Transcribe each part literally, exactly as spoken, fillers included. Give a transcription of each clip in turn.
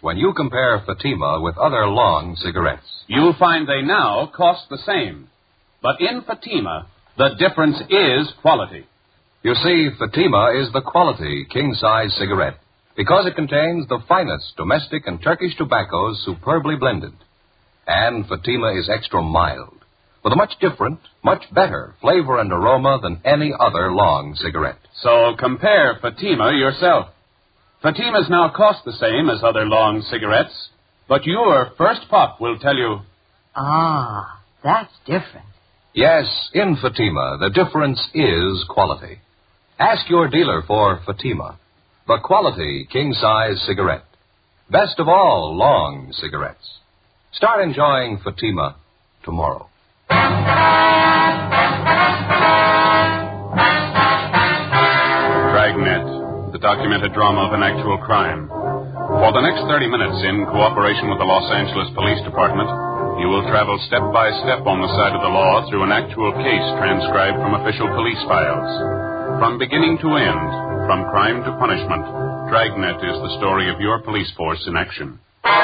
when you compare Fatima with other long cigarettes. You'll find they now cost the same. But in Fatima, the difference is quality. You see, Fatima is the quality king-size cigarette because it contains the finest domestic and Turkish tobaccos superbly blended. And Fatima is extra mild, with a much different, much better flavor and aroma than any other long cigarette. So compare Fatima yourself. Fatimas now cost the same as other long cigarettes, but your first puff will tell you... Ah, that's different. Yes, in Fatima, the difference is quality. Ask your dealer for Fatima, the quality king-size cigarette. Best of all long cigarettes. Start enjoying Fatima tomorrow. Dragnet, the documented drama of an actual crime. For the next thirty minutes, in cooperation with the Los Angeles Police Department, you will travel step by step on the side of the law through an actual case transcribed from official police files. From beginning to end, from crime to punishment, Dragnet is the story of your police force in action.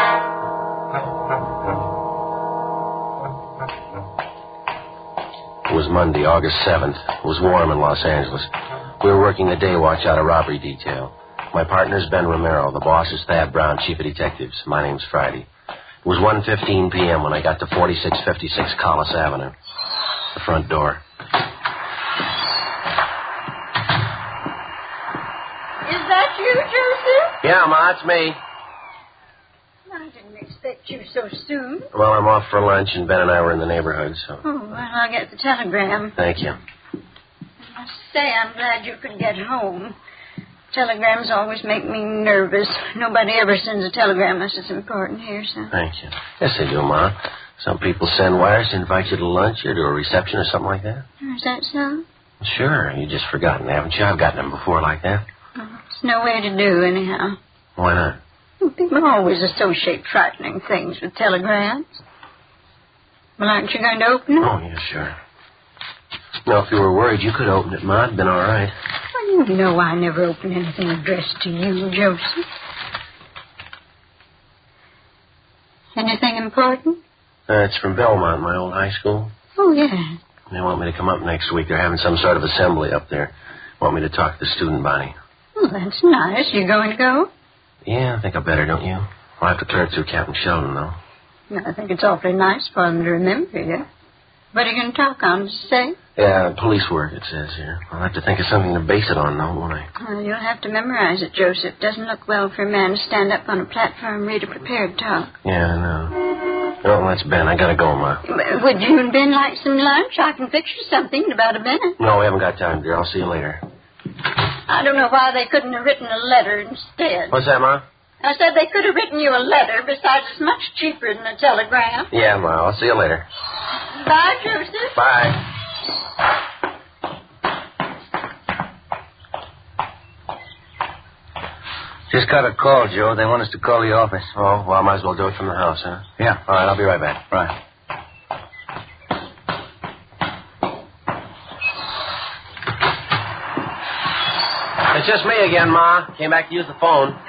It was Monday, August seventh. It was warm in Los Angeles. We were working the day watch out of robbery detail. My partner's Ben Romero. The boss is Thad Brown, chief of detectives. My name's Friday. It was one fifteen p.m. when I got to forty-six fifty-six Collis Avenue. The front door. Is that you, Joseph? Yeah, Ma, it's me. I didn't expect you so soon. Well, I'm off for lunch, and Ben and I were in the neighborhood, so... Oh, well, I'll get the telegram. Thank you. I must say, I'm glad you could get home. Telegrams always make me nervous. Nobody ever sends a telegram unless it's important here, so... Thank you. Yes, they do, Ma. Some people send wires to invite you to lunch or to a reception or something like that. Is that so? Sure. You've just forgotten, haven't you? I've gotten them before like that. Oh, it's no way to do, anyhow. Why not? People always associate frightening things with telegrams. Well, aren't you going to open it? Oh, yeah, sure. Now, if you were worried you could open it, Ma, it'd been all right. Well, you know I never open anything addressed to you, Joseph. Anything important? Uh, it's from Belmont, my old high school. Oh, yeah. They want me to come up next week. They're having some sort of assembly up there. Want me to talk to the student body. Oh, that's nice. You going to go? Yeah, I think I better, don't you? I'll have to clear it through Captain Sheldon, though. No, I think it's awfully nice for them to remember you. What are you going to talk on, to say? Yeah, police work, it says here. I'll have to think of something to base it on, though, won't I? Well, you'll have to memorize it, Joseph. Doesn't look well for a man to stand up on a platform and read a prepared talk. Yeah, I know. Oh, that's Ben. I gotta go, Ma. Would you and Ben like some lunch? I can fix you something in about a minute. No, we haven't got time, dear. I'll see you later. I don't know why they couldn't have written a letter instead. What's that, Ma? I said they could have written you a letter. Besides, it's much cheaper than a telegram. Yeah, Ma. I'll see you later. Bye, Joseph. Bye. Just got a call, Joe. They want us to call the office. Oh, well, I might as well do it from the house, huh? Yeah. All right, I'll be right back. Right. It's just me again, Ma. Came back to use the phone.